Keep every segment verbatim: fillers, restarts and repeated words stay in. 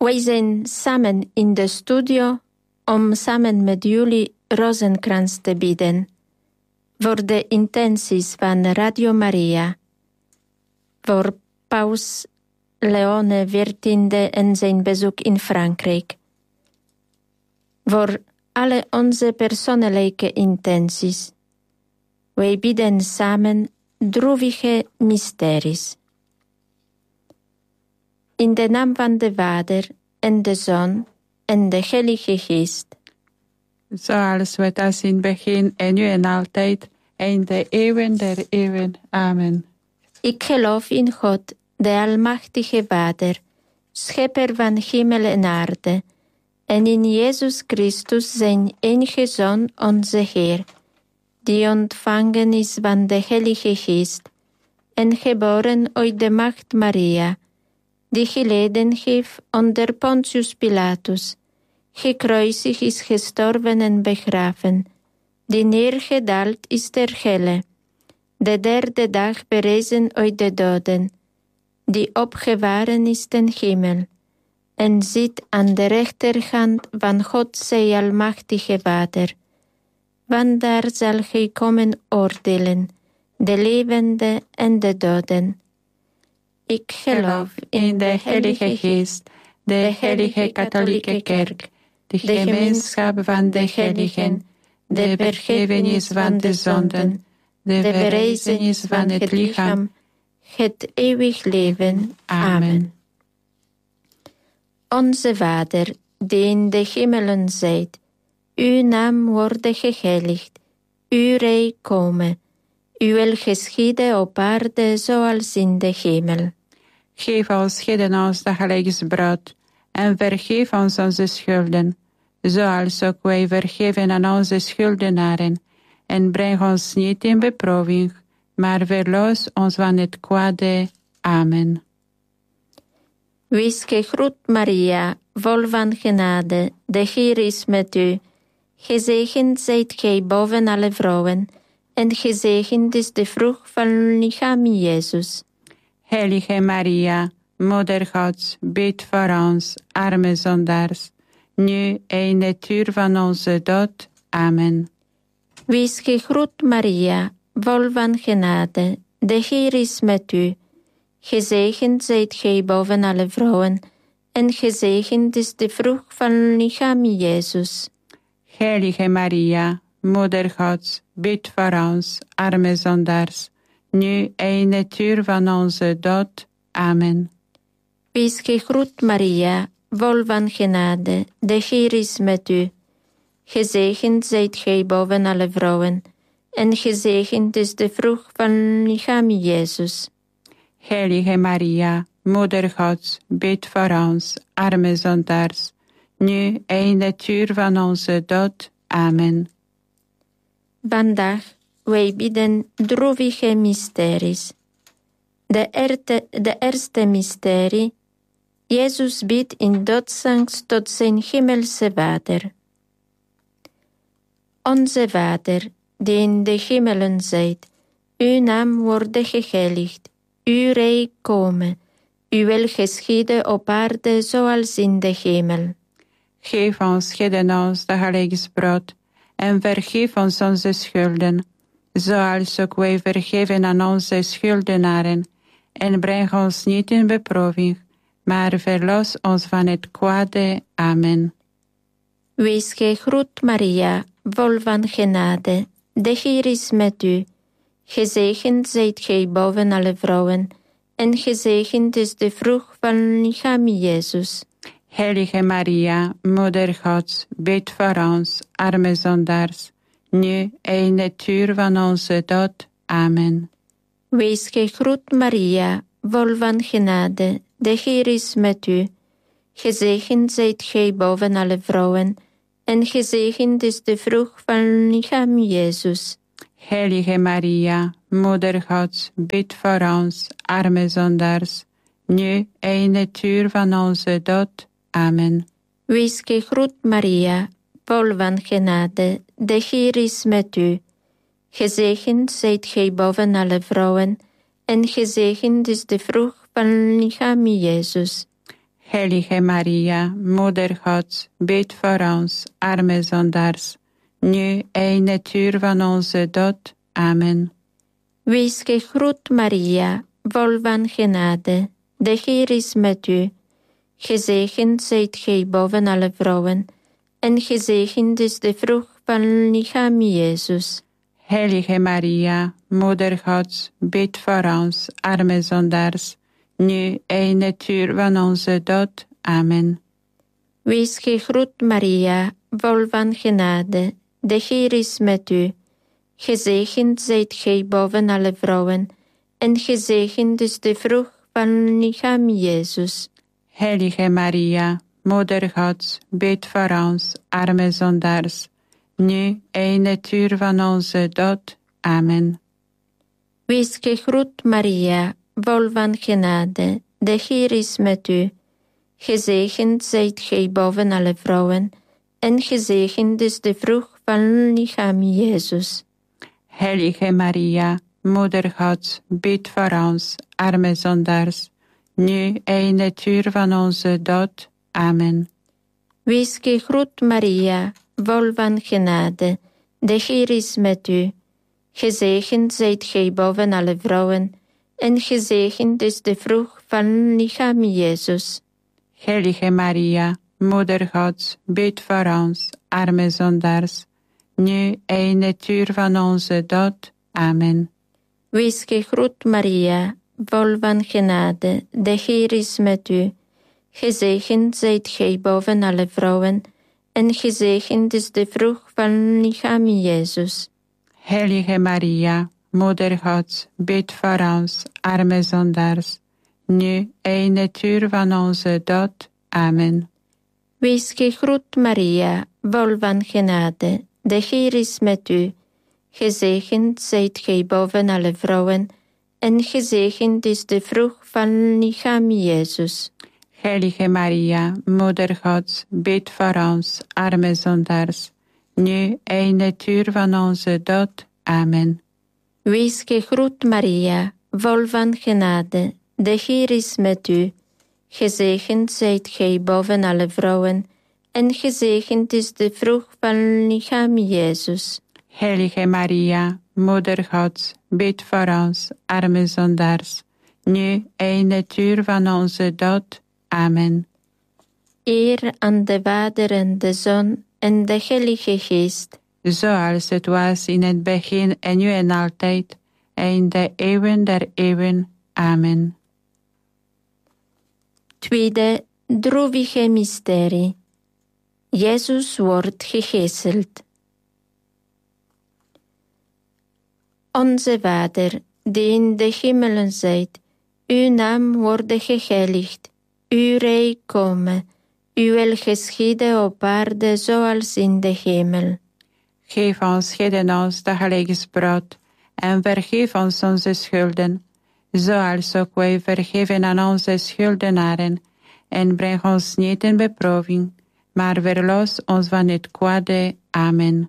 Wij zijn samen in de studio om samen met jullie Rozenkrans te bidden. Voor de intenties van Radio Maria. Voor Paus Leone veertiende en zijn bezoek in Frankrijk. Voor alle onze persoonlijke intenties. Wij bidden samen droevige mysteries. In de naam van de Vader en de Zoon en de Heilige Geest. Zoals het als in het begin en nu en altijd en in de eeuwen der eeuwen. Amen. Ik geloof in God, de Almachtige Vader, Schepper van hemel en aarde, en in Jezus Christus, zijn enige Zoon, onze Heer, die ontvangen is van de Heilige Geest, en geboren uit de Maagd Maria, die geleden heeft onder Pontius Pilatus, gekruisigd is, gestorven en begraven, die neergedaald is ter helle, de derde dag berezen uit de doden, die opgevaren is ten hemel, en zit aan de rechterhand van God zijn Almachtige Vader. Want daar zal hij komen oordelen, de levenden en de doden. Ik geloof in de Heilige Geest, de Heilige Katholieke Kerk, de gemeenschap van de heiligen, de vergevenis van de zonden, de verrijzenis van het lichaam, het eeuwig leven. Amen. Onze Vader, die in de hemelen zijt, uw naam worde geheiligd, uw rijk komen, uw wil geschieden op aarde zoals in de hemel. Geef ons heden ons dagelijks brood, en vergeef ons onze schulden, zoals ook wij vergeven aan onze schuldenaren. En breng ons niet in beproeving, maar verlos ons van het kwade. Amen. Wees gegroet, Maria, vol van genade, de Heer is met u. Gezegend zijt gij boven alle vrouwen, en gezegend is de vrucht van uw lichaam, Jezus. Heilige Maria, Moeder Gods, bid voor ons, arme zondaars, nu en in de uur van onze dood. Amen. Wees gegroet, Maria, vol van genade, de Heer is met u. Gezegend zijt gij boven alle vrouwen, en gezegend is de vrucht van uw lichaam, Jezus. Heilige Maria, Moeder Gods, bid voor ons, arme zondaars, nu en in de uur van onze dood. Amen. Wees gegroet, Maria, vol van genade, de Heer is met u. Gezegend zijt gij boven alle vrouwen, en gezegend is de vrucht van uw lichaam, Jezus. Heilige Maria, Moeder Gods, bid voor ons, arme zondaars, nu en in de uur van onze dood. Amen. Vandaag wij bidden droevige mysteries. De, erte, de eerste mysterie, Jezus bidt in doodsangst tot zijn hemelse Vader. Onze Vader, die in de hemelen zijt, uw naam worde geheiligd, uw rijk komen, uw wil geschieden op aarde zoals in de hemel. Geef ons heden ons dagelijks brood, en vergeef ons onze schulden, zoals ook wij vergeven aan onze schuldenaren, en breng ons niet in beproeving, maar verlos ons van het kwade. Amen. Wees gegroet, Maria, vol van genade, de Heer is met u. Gezegend zijt gij boven alle vrouwen, en gezegend is de vrucht van uw lichaam, Jezus. Heilige Maria, Moeder Gods, bid voor ons, arme zondaars, nu en in de uur van onze dood. Amen. Wees gegroet, Maria, vol van genade, de Heer is met u. Gezegend zijt gij boven alle vrouwen, en gezegend is de vrucht van uw lichaam, Jezus. Heilige Maria, Moeder Gods, bid voor ons, arme zondaars, nu en in de uur van onze dood. Amen. Wees gegroet, Maria, vol van genade, de Heer is met u. Gezegend zijt gij boven alle vrouwen, en gezegend is de vrucht van uw lichaam, Jezus. Heilige Maria, Moeder Gods, bid voor ons, arme zondaars, nu en in het uur van onze dood. Amen. Wees gegroet, Maria, vol van genade. De Heer is met u. Gezegend zijt gij boven alle vrouwen, en gezegend is de vrucht van uw lichaam, Jezus. Heilige Maria, Moeder Gods, bid voor ons, arme zondaars, nu en in het uur van onze dood. Amen. Wees gegroet, Maria, vol van genade. De Heer is met u. Gezegend zijt gij boven alle vrouwen, en gezegend is de vrucht van uw lichaam, Jezus. Heilige Maria, Moeder Gods, bid voor ons, arme zondaars, nu en in het uur van onze dood. Amen. Wees gegroet, Maria, vol van genade. De Heer is met u. Gezegend zijt gij boven alle vrouwen, en gezegend is de vrucht van uw lichaam, Jezus. Heilige Maria, Moeder Gods, bid voor ons, arme zondaars, nu en in het uur van onze dood. Amen. Wees gegroet, Maria, vol van genade. De Heer is met u. Gezegend zijt gij boven alle vrouwen, en gezegend is de vrucht van uw lichaam, Jezus. Heilige Maria, Moeder Gods, bid voor ons, arme zondaars, nu en in het uur van onze dood. Amen. Wees gegroet, Maria, vol van genade. De Heer is met u. Gezegend zijt gij boven alle vrouwen, en gezegend is de vrucht van uw lichaam, Jezus. Heilige Maria, Moeder Gods, bid voor ons, arme zondaars, nu en in het uur van onze dood. Amen. Wees gegroet, Maria, vol van genade. De Heer is met u. Gezegend zijt gij boven alle vrouwen, en gezegend is de vrucht van uw lichaam, Jezus. Heilige Maria, Moeder Gods, bid voor ons, arme zondaars, nu en in het uur van onze dood. Amen. Wees gegroet, Maria, vol van genade. De Heer is met u. Gezegend zijt gij boven alle vrouwen, en gezegend is de vrucht van uw lichaam, Jezus. Heilige Maria, Moeder Gods, bid voor ons, arme zondaars, nu en in het uur van onze dood. Amen. Eer aan de Vader en de Zoon en de Heilige Geest. Zoals het was in het begin en nu en altijd, en in de eeuwen der eeuwen. Amen. Tweede droevige mysterie. Jezus wordt gegezeld. Onze Vader, die in de hemelen zijt, uw naam worden geheiligd, uw rijk komen, uw wil geschieden op aarde zoals in de hemel. Geef ons heden ons dagelijks brood, en vergeef ons onze schulden, zoals ook wij vergeven aan onze schuldenaren, en breng ons niet in beproeving, maar verlos ons van het kwade. Amen.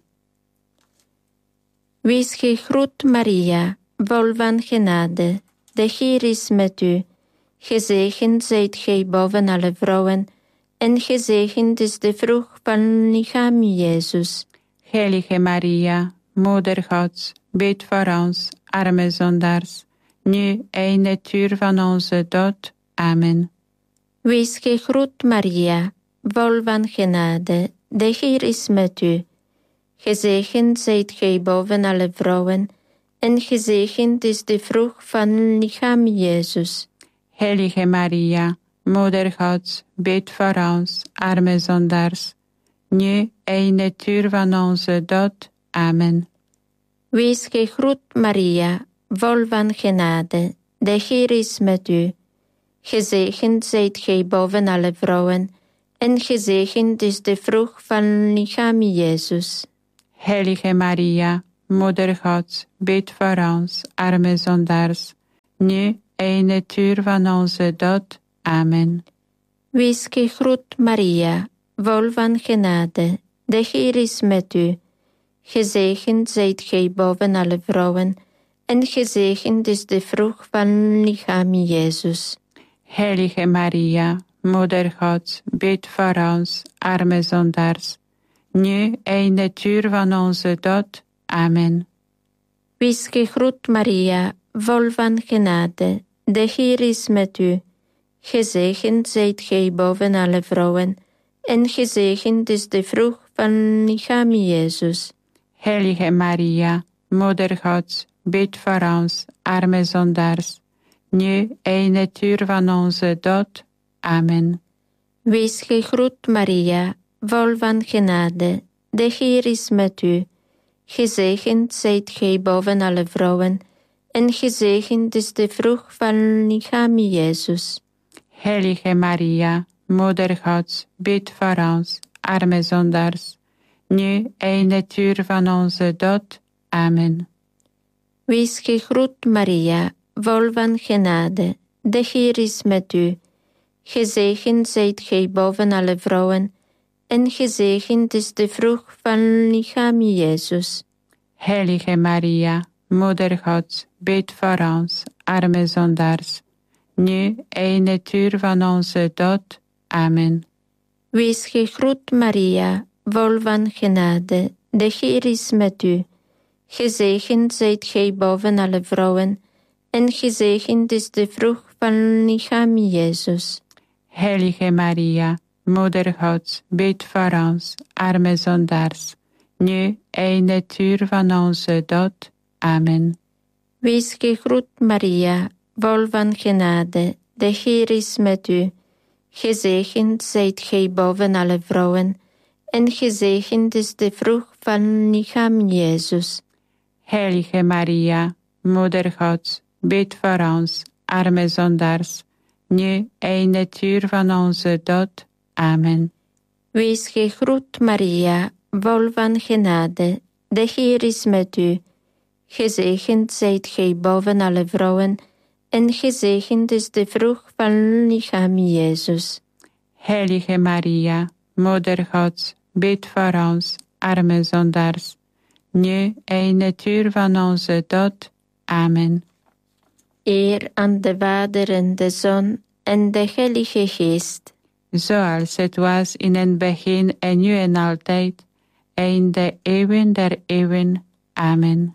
Wees gegroet, Maria, vol van genade. De Heer is met u. Gezegend zijt gij boven alle vrouwen, en gezegend is de vrucht van uw lichaam, Jezus. Heilige Maria, Moeder Gods, bid voor ons, arme zondaars, nu en in het uur van onze dood. Amen. Wees gegroet, Maria, vol van genade. De Heer is met u. Gezegend zijt gij boven alle vrouwen, en gezegend is de vrucht van uw lichaam, Jezus. Heilige Maria, Moeder Gods, bid voor ons, arme zondaars, nu en in het uur van onze dood. Amen. Wees gegroet, Maria, vol van genade. De Heer is met u. Gezegend zijt gij boven alle vrouwen, en gezegend is de vrucht van uw lichaam, Jezus. Heilige Maria, Moeder Gods, bid voor ons, arme zondaars, nu en in het uur van onze dood. Amen. Wees gegroet, Maria, vol van genade. De Heer is met u. Gezegend zijt gij boven alle vrouwen, en gezegend is de vrucht van uw lichaam, Jezus. Heilige Maria, Moeder Gods, bid voor ons, arme zondaars, nu en in het uur van onze dood. Amen. Wees gegroet, Maria, vol van genade. De Heer is met u. Gezegend zijt gij boven alle vrouwen, en gezegend is de vrucht van uw lichaam, Jezus. Heilige Maria, Moeder Gods, bid voor ons, arme zondaars, nu en in het uur van onze dood. Amen. Wees gegroet, Maria, vol van genade. De Heer is met u. Gezegend zijt gij boven alle vrouwen, en gezegend is de vrucht van uw lichaam, Jezus. Heilige Maria, Moeder Gods, bid voor ons, arme zondaars, nu en in het uur van onze dood. Amen. Wees gegroet, Maria, vol van genade. De Heer is met u. Gezegend zijt gij boven alle vrouwen, en gezegend is de vrucht van uw lichaam, Jezus. Heilige Maria, Moeder Gods, bid voor ons, arme zondaars, nu en in het uur van onze dood. Amen. Wees gegroet, Maria, vol van genade. De Heer is met u. Gezegend zijt gij boven alle vrouwen, en gezegend is de vrucht van uw lichaam, Jezus. Heilige Maria, Moeder Gods, bid voor ons, arme zondaars, nu en in het uur van onze dood. Amen. Wees gegroet, Maria, vol van genade. De Heer is met u. Gezegend zijt gij boven alle vrouwen, en gezegend is de vrucht van uw lichaam, Jezus. Heilige Maria, Moeder Gods, bid voor ons, arme zondaars, nu en in het uur van onze dood. Amen. Wees gegroet, Maria, vol van genade. De Heer is met u. Gezegend zijt gij boven alle vrouwen, en gezegend is de vrucht van uw lichaam, Jezus. Heilige Maria, Moeder Gods, bid voor ons, arme zondaars, nu en in het uur van onze dood. Amen. Eer aan de Vader en de Zoon en de Heilige Geest. Zoals het was in het begin en nu en altijd, en in de eeuwen der eeuwen. Amen.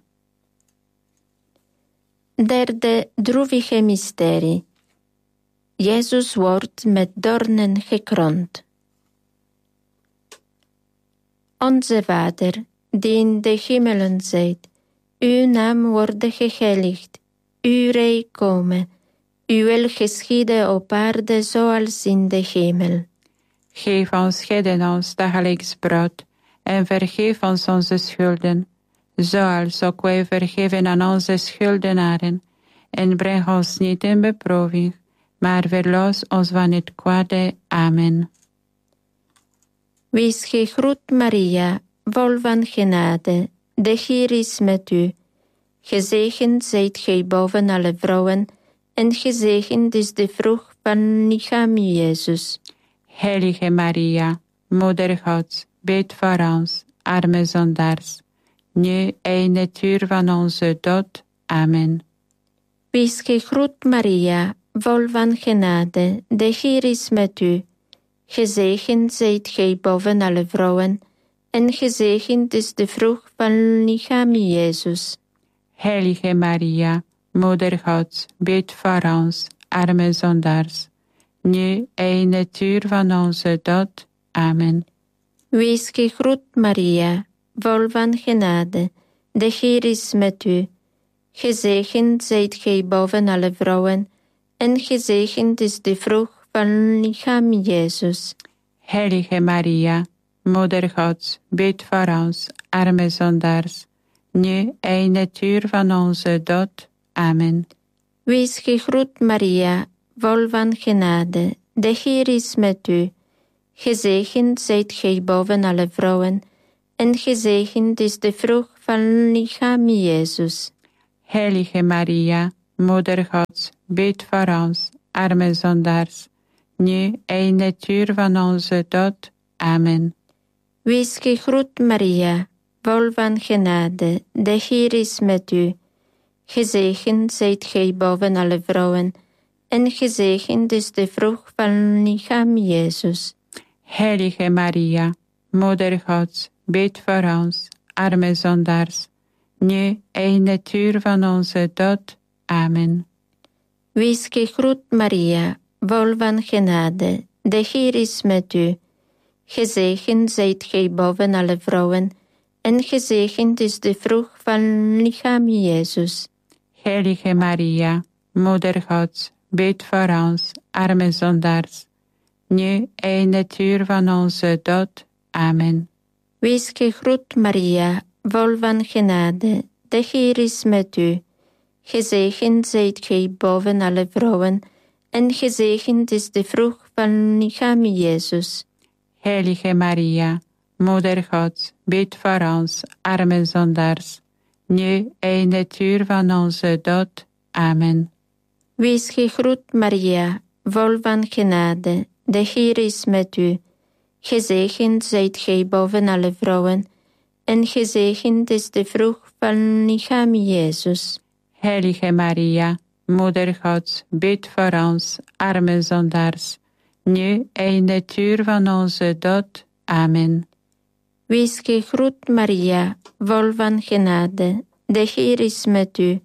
Derde droevige mysterie. Jezus wordt met doornen gekroond. Onze Vader, die in de hemelen zijt, uw naam worden geheiligd, uw rijk komen, uw wil geschieden op aarde zoals in de hemel. Geef ons heden ons dagelijks brood, en vergeef ons onze schulden, zoals ook wij vergeven aan onze schuldenaren. En breng ons niet in beproeving, maar verlos ons van het kwade. Amen. Wees gegroet, Maria, vol van genade. De Heer is met u. Gezegend zijt gij boven alle vrouwen, en gezegend is de vrucht van uw lichaam, Jezus. Heilige Maria, Moeder Gods, bid voor ons, arme zondaars, nu en in het uur van onze dood. Amen. Wees gegroet, Maria, vol van genade. De Heer is met u. Gezegend zijt gij boven alle vrouwen, en gezegend is de vrucht van uw lichaam, Jezus. Heilige Maria, Moeder Gods, bid voor ons, arme zondaars, nu en in het uur van onze dood. Amen. Wees gegroet, Maria, vol van genade. De Heer is met u. Gezegend zijt gij boven alle vrouwen, en gezegend is de vrucht van uw lichaam, Jezus. Heilige Maria, Moeder Gods, bid voor ons, arme zondaars, nu en in het uur van onze dood. Amen. Wees gegroet, Maria, vol van genade. De Heer is met u. Gezegend zijt gij boven alle vrouwen, en gezegend is de vrucht van uw lichaam, Jezus. Heilige Maria, Moeder Gods, bid voor ons, arme zondaars, nu en in het uur van onze dood. Amen. Wees gegroet, Maria, vol van genade. De Heer is met u. Gezegend zijt gij boven alle vrouwen, en gezegend is de vrucht van uw lichaam, Jezus. Heilige Maria, Moeder Gods, bid voor ons, arme zondaars, nu en in het uur van onze dood. Amen. Wees gegroet, Maria, vol van genade, de Heer is met u. Gezegend zijt gij boven alle vrouwen, en gezegend is de vrucht van uw lichaam, Jezus. Heilige Maria, Moeder Gods, bid voor ons, arme zondaars, nu en in het uur van onze dood. Amen. Wees gegroet, Maria, vol van genade, de Heer is met u. Gezegend zijt gij boven alle vrouwen, en gezegend is de vrucht van uw lichaam, Jezus. Heilige Maria, Moeder Gods, bid voor ons, arme zondaars, nu en in het uur van onze dood. Amen. Wees gegroet, Maria, vol van genade, de Heer is met u. Gezegend zijt gij boven alle vrouwen, en gezegend is de vrucht van uw lichaam, Jezus. Heilige Maria, Moeder Gods, bid voor ons, arme zondaars, nu en in het uur van onze dood. Amen. Wees gegroet, Maria, vol van genade, de Heer is met u.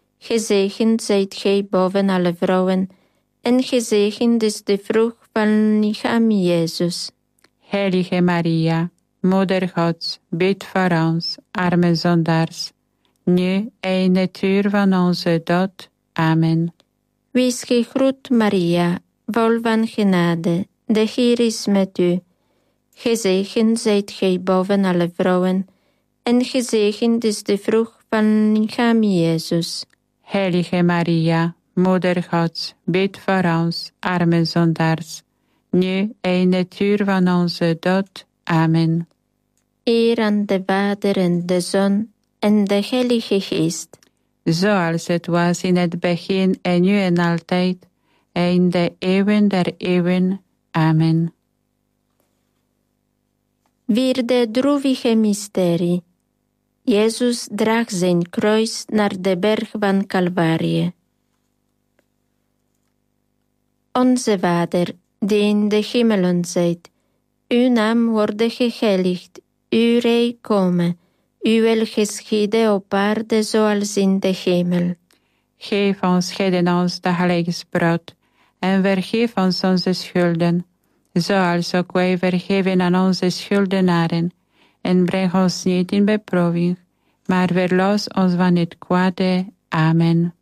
Gezegend zijt gij boven alle vrouwen, en gezegend is de vrucht van uw lichaam, Jezus. Heilige Maria, Moeder Gods, bid voor ons, arme zondaars, nu en in het uur van onze dood. Amen. Wees gegroet, Maria, vol van genade, de Heer is met u. Gezegend zijt gij boven alle vrouwen, en gezegend is de vrucht van uw lichaam, Jezus. Heilige Maria, Moeder Gods, bid voor ons, arme zondaars, nu en in het uur van onze dood. Amen. Eer aan de Vader en de Zoon en de Heilige Geest. Zoals het was in het begin en nu en altijd, en in de eeuwen der eeuwen. Amen. Vierde droevige mysterie. Jezus draagt zijn kruis naar de berg van Calvarie. Onze Vader, die in de hemelen zijt, uw naam worde geheiligd, uw rijk komen, uw wil geschieden op aarde zoals in de hemel. Geef ons heden ons dagelijks brood, en vergeef ons onze schulden, zoals ook wij vergeven aan onze schuldenaren. En breng ons niet in beproeving, maar verlos ons van het kwade. Amen.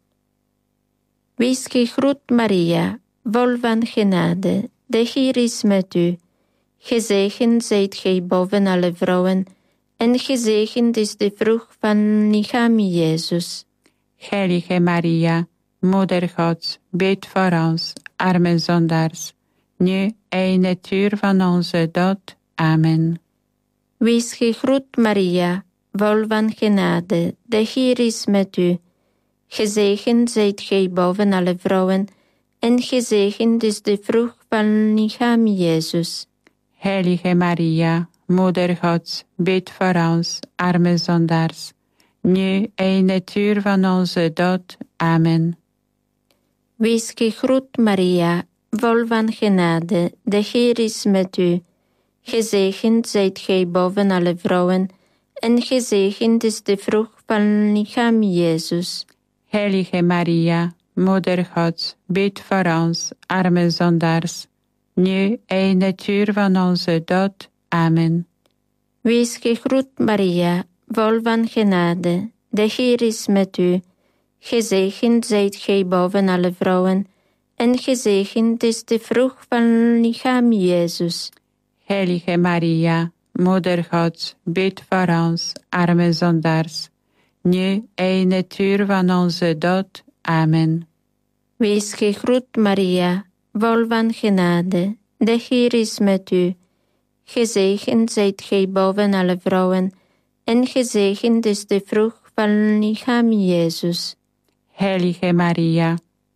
Wees gegroet, Maria, vol van genade, de Heer is met u. Gezegend zijt gij boven alle vrouwen, en gezegend is de vrucht van uw lichaam, Jezus. Heilige Maria, Moeder Gods, bid voor ons, arme zondaars, nu en in het uur van onze dood. Amen. Wees gegroet, Maria, vol van genade, de Heer is met u. Gezegend zijt gij boven alle vrouwen, en gezegend is de vrucht van uw lichaam, Jezus. Heilige Maria, Moeder Gods, bid voor ons, arme zondaars, nu en in het uur van onze dood. Amen. Wees gegroet, Maria, vol van genade, de Heer is met u. Gezegend zijt gij boven alle vrouwen, en gezegend is de vrucht van uw lichaam, Jezus. Heilige Maria, Moeder Gods, bid voor ons, arme zondaars, nu en in het uur van onze dood. Amen. Wees gegroet, Maria, vol van genade, de Heer is met u. Gezegend zijt gij boven alle vrouwen, en gezegend is de vrucht van uw lichaam, Jezus. Heilige Maria, Moeder Gods, bid voor ons, arme zondaars, nu en in het uur van onze dood. Amen. Wees gegroet, Maria, vol van genade, de Heer is met u. Gezegend zijt gij boven alle vrouwen, en gezegend is de vrucht van uw lichaam, Jezus. Heilige Maria,